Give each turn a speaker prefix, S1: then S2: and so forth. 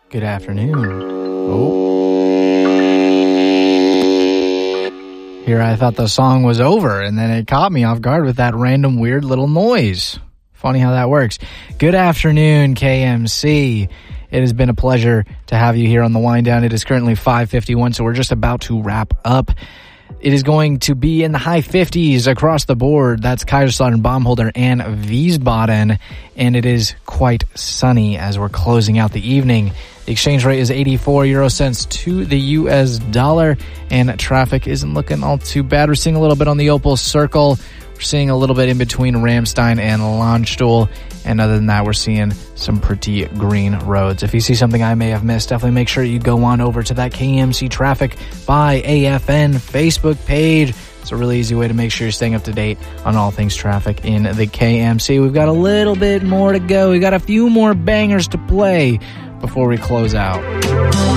S1: Good afternoon. Oh. Here I thought the song was over, and then it caught me off guard with that random weird little noise. Funny how that works. Good afternoon, KMC. It has been a pleasure to have you here on the Wind Down. It is currently 5:51, so we're just about to wrap up. It is going to be in the high 50s across the board. That's Kaiserslautern, Baumholder, and Wiesbaden. And it is quite sunny as we're closing out the evening. The exchange rate is 84 euro cents to the US dollar, and traffic isn't looking all too bad. We're seeing a little bit on the Opel Circle. We're seeing a little bit in between Ramstein and Landstuhl. And other than that, we're seeing some pretty green roads. If you see something I may have missed, definitely make sure you go on over to that KMC Traffic by AFN Facebook page. It's a really easy way to make sure you're staying up to date on all things traffic in the KMC. We've got a little bit more to go. We've got a few more bangers to play before we close out.